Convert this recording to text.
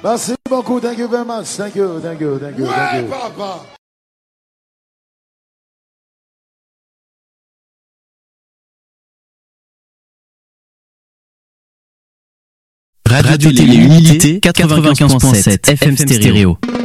Merci beaucoup. Thank you very much. Thank you. Ouais, papa. Radio Télé Humilité 95.7 FM Stéréo.